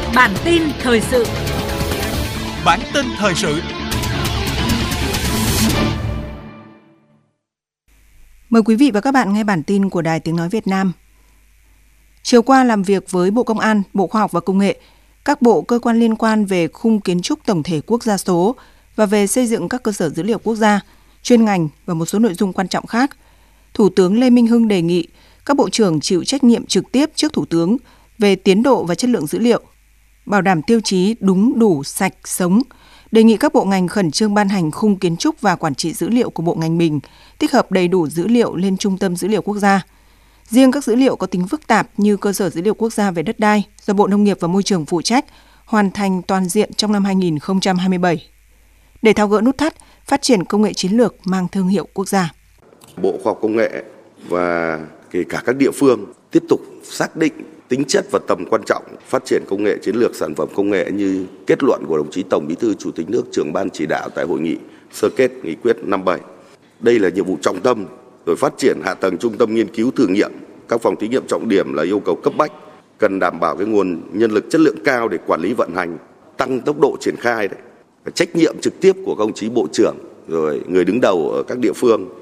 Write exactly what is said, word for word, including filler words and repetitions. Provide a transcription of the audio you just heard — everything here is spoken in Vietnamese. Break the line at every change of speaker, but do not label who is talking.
Bản tin thời sự.
Bản tin thời sự.
Mời quý vị và các bạn nghe bản tin của Đài Tiếng Nói Việt Nam. Chiều qua làm việc với Bộ Công an, Bộ Khoa học và Công nghệ, các bộ cơ quan liên quan về khung kiến trúc tổng thể quốc gia số và về xây dựng các cơ sở dữ liệu quốc gia, chuyên ngành và một số nội dung quan trọng khác, Thủ tướng Lê Minh Hưng đề nghị các bộ trưởng chịu trách nhiệm trực tiếp trước Thủ tướng về tiến độ và chất lượng dữ liệu, bảo đảm tiêu chí đúng, đủ, sạch, sống, đề nghị các bộ ngành khẩn trương ban hành khung kiến trúc và quản trị dữ liệu của bộ ngành mình, tích hợp đầy đủ dữ liệu lên Trung tâm Dữ liệu Quốc gia. Riêng các dữ liệu có tính phức tạp như cơ sở dữ liệu quốc gia về đất đai do Bộ Nông nghiệp và Môi trường phụ trách, hoàn thành toàn diện trong năm hai nghìn không trăm hai mươi bảy. Để tháo gỡ nút thắt, phát triển công nghệ chiến lược mang thương hiệu quốc gia.
Bộ Khoa học Công nghệ và kể cả các địa phương tiếp tục xác định tính chất và tầm quan trọng phát triển công nghệ chiến lược sản phẩm công nghệ như kết luận của đồng chí Tổng Bí thư Chủ tịch nước, trưởng ban chỉ đạo tại hội nghị sơ kết nghị quyết năm mươi bảy. Đây là nhiệm vụ trọng tâm, rồi phát triển hạ tầng trung tâm nghiên cứu thử nghiệm, các phòng thí nghiệm trọng điểm là yêu cầu cấp bách, cần đảm bảo cái nguồn nhân lực chất lượng cao để quản lý vận hành, tăng tốc độ triển khai đấy. Trách nhiệm trực tiếp của các đồng chí bộ trưởng rồi người đứng đầu ở các địa phương